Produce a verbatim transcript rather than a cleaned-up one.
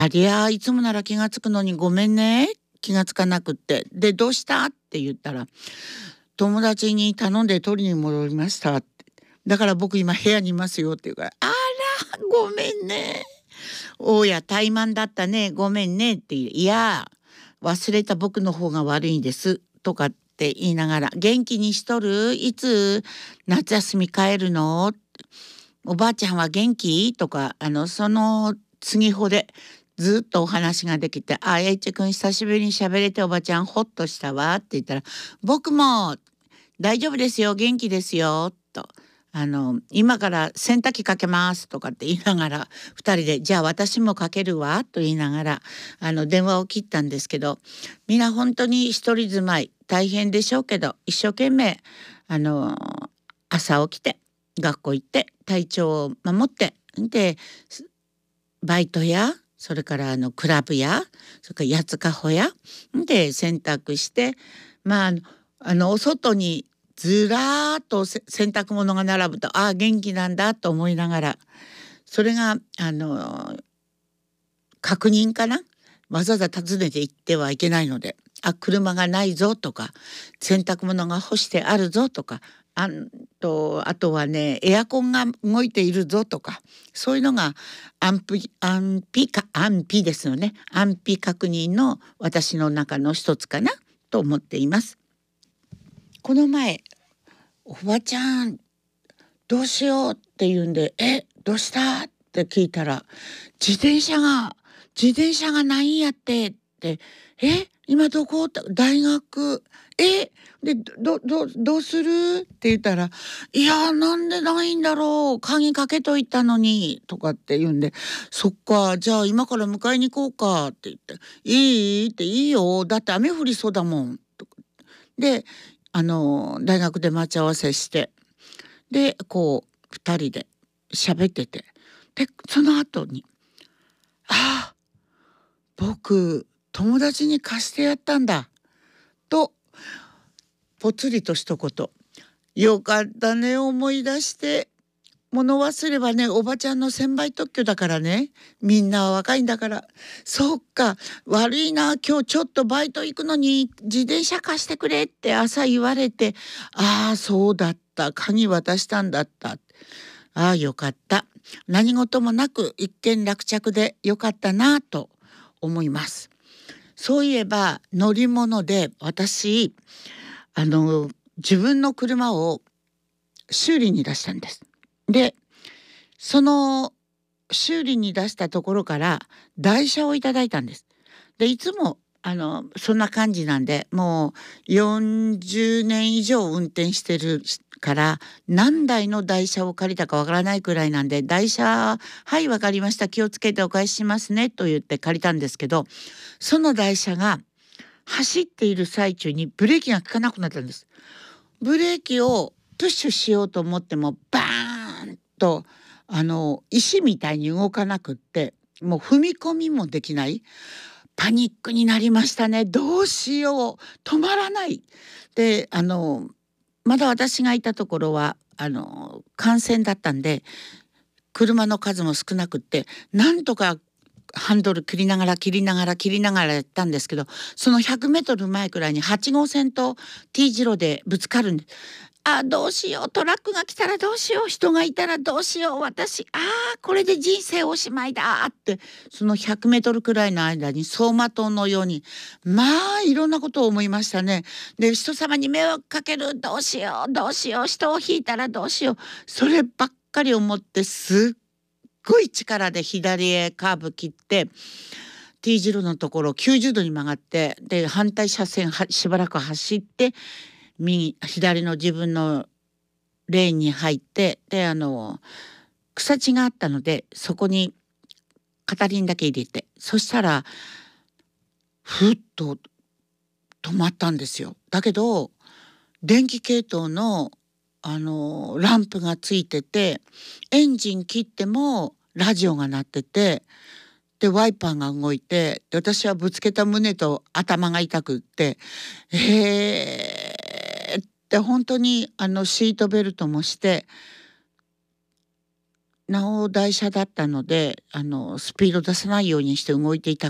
ありゃ、いつもなら気がつくのにごめんね。気がつかなくって。で、どうしたって言ったら、友達に頼んで取りに戻りましたって。だから僕今部屋にいますよって言うから、あら、ごめんね。おや、怠慢だったね。ごめんねって言う。いや、忘れた僕の方が悪いんです。とかって言いながら、元気にしとる？いつ夏休み帰るの？おばあちゃんは元気？とか、あの、その次ほでずっとお話ができて、あ、えいちくん久しぶりに喋れておばちゃんほっとしたわって言ったら、僕も大丈夫ですよ、元気ですよ、と。あの、今から洗濯機かけますとかって言いながら、二人で、じゃあ私もかけるわと言いながら、あの、電話を切ったんですけど、みんな本当に一人住まい、大変でしょうけど、一生懸命、あの、朝起きて、学校行って、体調を守って、で、バイトや、それからあのクラブや、それから八つかほやで洗濯して、まああのあのお外にずらーっとせ洗濯物が並ぶと、ああ元気なんだと思いながら、それがあの確認かな。わざわざ訪ねて行ってはいけないので、あ、車がないぞとか、洗濯物が干してあるぞとか、あんとあとはね、エアコンが動いているぞとか、そういうのが安否安否か安否ですよね。安否確認の私の中の一つかなと思っています。この前、おばちゃんどうしようって言うんで、え、どうしたって聞いたら、自転車が自転車がないんやってって、え、今どこ？大学。え、で、どどどうするって言ったら、いや、なんでないんだろう、鍵かけといたのにとかって言うんで、そっか、じゃあ今から迎えに行こうかって言って、いいって、いいよ、だって雨降りそうだもんとかで、あの大学で待ち合わせして、でこう二人で喋ってて、でその後に「ああ、僕友達に貸してやったんだ」とぽつりと一言。よかったね、思い出して。物忘れはね、おばちゃんの専売特許だからね。みんな若いんだから。そっか、悪いな、今日ちょっとバイト行くのに自転車貸してくれって朝言われて、ああ、そうだった。鍵渡したんだった。ああ、よかった。何事もなく一件落着でよかったなと思います。そういえば乗り物で私、あの、自分の車を修理に出したんです。で、その修理に出したところから台車をいただいたんです。で、いつもあのそんな感じなんで、もうよんじゅうねん以上運転してるから何台の台車を借りたかわからないくらいなんで、台車はいわかりました、気をつけてお返ししますねと言って借りたんですけど、その台車が走っている最中にブレーキが効かなくなったんです。ブレーキをプッシュしようと思ってもバーンとあの石みたいに動かなくって、もう踏み込みもできない。パニックになりましたね。どうしよう、止まらない。で、あのまだ私がいたところはあの幹線だったんで、車の数も少なくって、なんとかハンドル切りながら切りながら切りながらやったんですけど、そのひゃくメートル前くらいにはち号線と T 字路でぶつかるんです。あ、どうしよう、トラックが来たらどうしよう、人がいたらどうしよう、私、ああ、これで人生おしまいだって、そのひゃくメートルくらいの間に走馬灯のように、まあいろんなことを思いましたね。で、人様に迷惑かける、どうしようどうしよう、人を引いたらどうしよう、そればっかり思って、すっごい力で左へカーブ切って T 字路のところきゅうじゅうどに曲がって、で反対車線はしばらく走って、右左の自分のレーンに入って、であの草地があったのでそこに片輪だけ入れて、そしたらふっと止まったんですよ。だけど電気系統のあのランプがついてて、エンジン切ってもラジオが鳴ってて、でワイパーが動いて、で私はぶつけた胸と頭が痛くって、えーって本当にあのシートベルトもして、 なお台車だったので、あのスピード出さないようにして動いていた